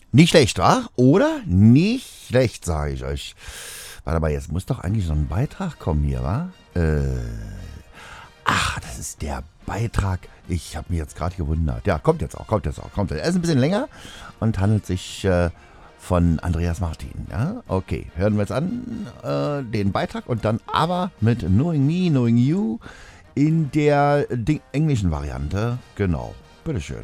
Nicht schlecht, wa? Oder? Nicht schlecht, sage ich euch. Warte mal, jetzt muss doch eigentlich noch ein Beitrag kommen hier, wa? Ach, das ist der Beitrag. Ich habe mich jetzt gerade gewundert. Ja, kommt jetzt auch. Er ist ein bisschen länger und handelt sich von Andreas Martin. Ja, okay. Hören wir jetzt an den Beitrag und dann aber mit Knowing Me, Knowing You in der englischen Variante. Genau. Bitteschön.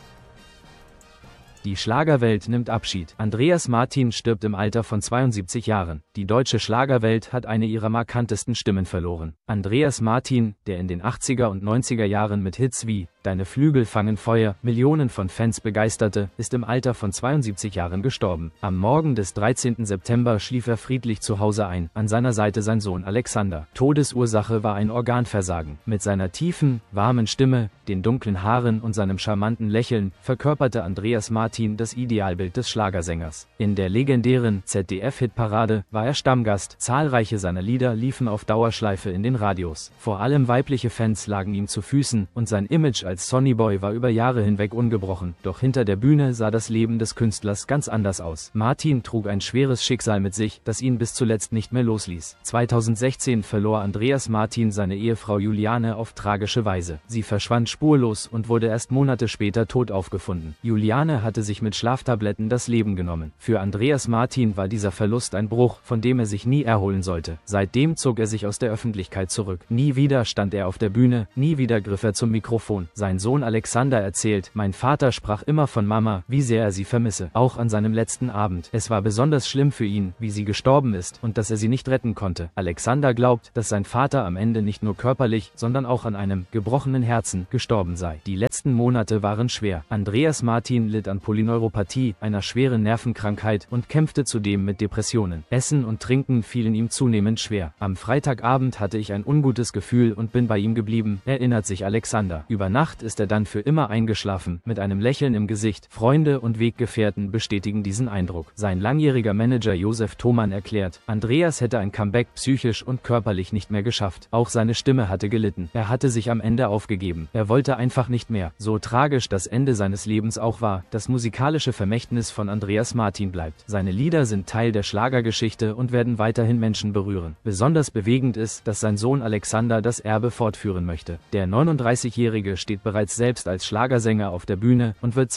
Die Schlagerwelt nimmt Abschied. Andreas Martin stirbt im Alter von 72 Jahren. Die deutsche Schlagerwelt hat eine ihrer markantesten Stimmen verloren. Andreas Martin, der in den 80er und 90er Jahren mit Hits wie Deine Flügel fangen Feuer Millionen von Fans begeisterte, ist im Alter von 72 Jahren gestorben. Am Morgen des 13. September schlief er friedlich zu Hause ein, an seiner Seite sein Sohn Alexander. Todesursache war ein Organversagen. Mit seiner tiefen, warmen Stimme, den dunklen Haaren und seinem charmanten Lächeln verkörperte Andreas Martin das Idealbild des Schlagersängers. In der legendären ZDF-Hitparade war er Stammgast. Zahlreiche seiner Lieder liefen auf Dauerschleife in den Radios. Vor allem weibliche Fans lagen ihm zu Füßen und sein Image als Sonnyboy war über Jahre hinweg ungebrochen. Doch hinter der Bühne sah das Leben des Künstlers ganz anders aus. Martin trug ein schweres Schicksal mit sich, das ihn bis zuletzt nicht mehr losließ. 2016 verlor Andreas Martin seine Ehefrau Juliane auf tragische Weise. Sie verschwand spurlos und wurde erst Monate später tot aufgefunden. Juliane hatte sich mit Schlaftabletten das Leben genommen. Für Andreas Martin war dieser Verlust ein Bruch, von dem er sich nie erholen sollte. Seitdem zog er sich aus der Öffentlichkeit zurück. Nie wieder stand er auf der Bühne, nie wieder griff er zum Mikrofon. Sein Sohn Alexander erzählt, mein Vater sprach immer von Mama, wie sehr er sie vermisse. Auch an seinem letzten Abend. Es war besonders schlimm für ihn, wie sie gestorben ist und dass er sie nicht retten konnte. Alexander glaubt, dass sein Vater am Ende nicht nur körperlich, sondern auch an einem gebrochenen Herzen gestorben sei. Die letzten Monate waren schwer. Andreas Martin litt an Polyneuropathie, einer schweren Nervenkrankheit und kämpfte zudem mit Depressionen. Essen und Trinken fielen ihm zunehmend schwer. Am Freitagabend hatte ich ein ungutes Gefühl und bin bei ihm geblieben, erinnert sich Alexander. Über Nacht ist er dann für immer eingeschlafen, mit einem Lächeln im Gesicht. Freunde und Weggefährten bestätigen diesen Eindruck. Sein langjähriger Manager Josef Thoman erklärt, Andreas hätte ein Comeback psychisch und körperlich nicht mehr geschafft. Auch seine Stimme hatte gelitten. Er hatte sich am Ende aufgegeben. Er wollte einfach nicht mehr. So tragisch das Ende seines Lebens auch war, das musikalische Vermächtnis von Andreas Martin bleibt. Seine Lieder sind Teil der Schlagergeschichte und werden weiterhin Menschen berühren. Besonders bewegend ist, dass sein Sohn Alexander das Erbe fortführen möchte. Der 39-Jährige steht bereits selbst als Schlagersänger auf der Bühne und wird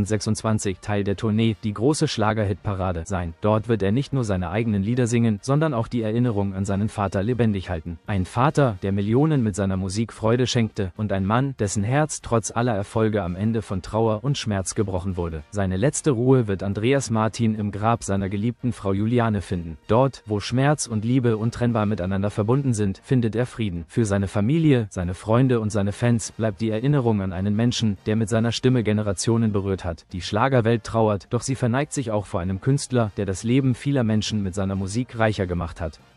2026 Teil der Tournee Die große Schlager-Hitparade sein. Dort wird er nicht nur seine eigenen Lieder singen, sondern auch die Erinnerung an seinen Vater lebendig halten. Ein Vater, der Millionen mit seiner Musik Freude schenkte und ein Mann, dessen Herz trotz aller Erfolge am Ende von Trauer und Schmerz gebrochen wurde. Seine letzte Ruhe wird Andreas Martin im Grab seiner geliebten Frau Juliane finden. Dort, wo Schmerz und Liebe untrennbar miteinander verbunden sind, findet er Frieden. Für seine Familie, seine Freunde und seine Fans bleibt die Erinnerung an einen Menschen, der mit seiner Stimme Generationen berührt hat. Die Schlagerwelt trauert, doch sie verneigt sich auch vor einem Künstler, der das Leben vieler Menschen mit seiner Musik reicher gemacht hat.